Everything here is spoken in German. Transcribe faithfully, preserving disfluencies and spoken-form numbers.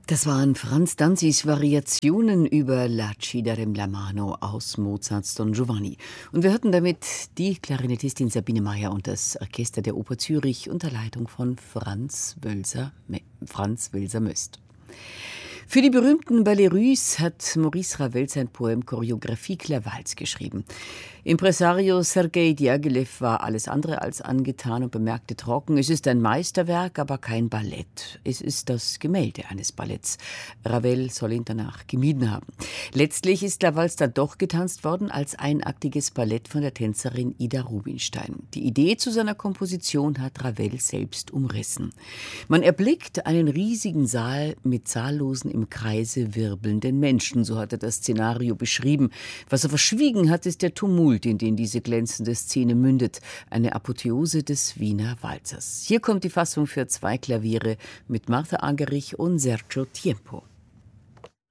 Das waren Franz Danzis Variationen über La Ci Mano aus Mozarts Don Giovanni. Und wir hörten damit die Klarinettistin Sabine Meyer und das Orchester der Oper Zürich unter Leitung von Franz Wölser, Franz Welser-Möst. Für die berühmten Ballets Russes hat Maurice Ravel sein Poem Choreographie Clervalds geschrieben. Impresario Sergei Diaghilev war alles andere als angetan und bemerkte trocken: Es ist ein Meisterwerk, aber kein Ballett. Es ist das Gemälde eines Balletts. Ravel soll ihn danach gemieden haben. Letztlich ist Clervalds dann doch getanzt worden als einaktiges Ballett von der Tänzerin Ida Rubinstein. Die Idee zu seiner Komposition hat Ravel selbst umrissen. Man erblickt einen riesigen Saal mit zahllosen im Kreise wirbelnden Menschen, so hat er das Szenario beschrieben. Was er verschwiegen hat, ist der Tumult, in den diese glänzende Szene mündet. Eine Apotheose des Wiener Walzers. Hier kommt die Fassung für zwei Klaviere mit Martha Argerich und Sergio Tiempo.